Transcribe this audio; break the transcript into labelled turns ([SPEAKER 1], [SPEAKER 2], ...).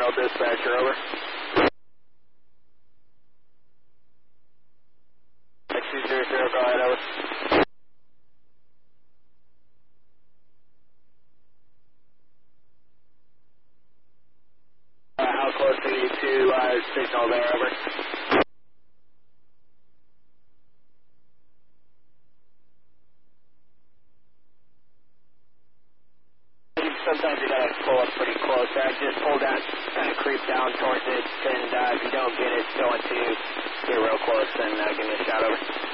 [SPEAKER 1] Arnold dispatcher, over. X200, go ahead, over. How close are you to signal there, over? Sometimes you gotta pull up pretty close. Just pull down, kind of creep down towards it, and if you don't get it going to get real close, then give me a shout, over.